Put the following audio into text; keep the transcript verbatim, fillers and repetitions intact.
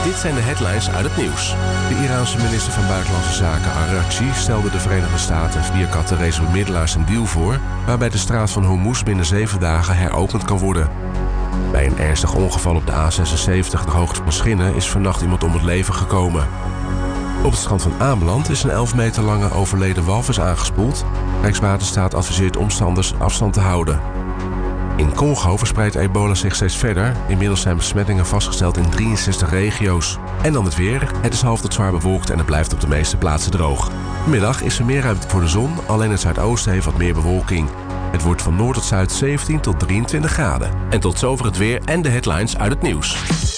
Dit zijn de headlines uit het nieuws. De Iraanse minister van Buitenlandse Zaken Araghchi stelde de Verenigde Staten via Qatarese bemiddelaars een deal voor waarbij de straat van Hormuz binnen zeven dagen heropend kan worden. Bij een ernstig ongeval op de A zesenzeventig de hoogte van Schinnen is vannacht iemand om het leven gekomen. Op het strand van Ameland is een elf meter lange overleden walvis aangespoeld. Rijkswaterstaat adviseert omstanders afstand te houden. In Congo verspreidt ebola zich steeds verder. Inmiddels zijn besmettingen vastgesteld in drieënzestig regio's. En dan het weer. Het is half tot zwaar bewolkt en het blijft op de meeste plaatsen droog. Vanmiddag is er meer ruimte voor de zon, alleen het zuidoosten heeft wat meer bewolking. Het wordt van noord tot zuid zeventien tot drieëntwintig graden. En tot zover het weer en de headlines uit het nieuws.